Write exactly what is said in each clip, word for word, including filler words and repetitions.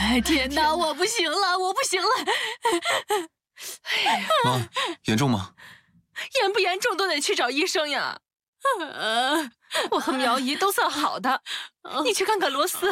哎，天哪，我不行了，我不行了！ 妈，严重吗？ 严不严重都得去找医生呀。我和苗姨都算好的，你去看看罗斯。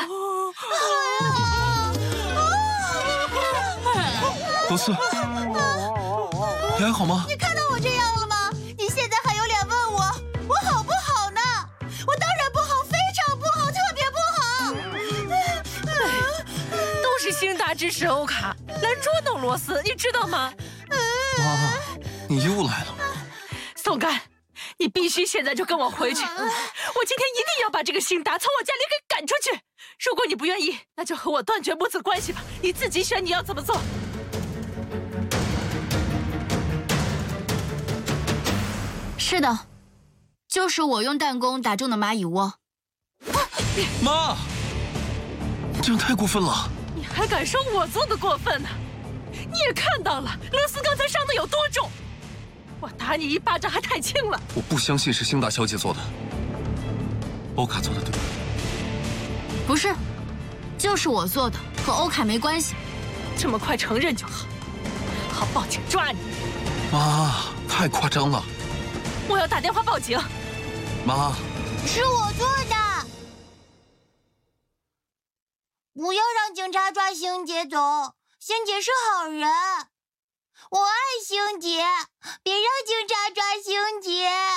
罗斯，你还好吗？ 你看到我这样了吗？你现在还有脸问我，我好不好呢？我当然不好，非常不好，特别不好。 都是星大支持欧卡来捉弄罗斯，你知道吗？ 妈，你又来了。 宋干，你必须现在就跟我回去。我今天一定要把这个星达从我家里给赶出去。如果你不愿意，那就和我断绝母子关系吧。你自己选你要怎么做。 是的，就是我用弹弓打中的蚂蚁窝。 妈，这样太过分了！ 你还敢说我做的过分呢？你也看到了，罗斯刚才伤的有多重，我打你一巴掌还太轻了。 我不相信是星大小姐做的，欧卡做的对吧？ 不是，就是我做的，和欧卡没关系。 这么快承认就好，好报警抓你。 妈，太夸张了！ 我要打电话报警。 妈， 是我做的。不要让警察抓星姐走，星姐是好人，我爱星姐，别让警察抓星姐。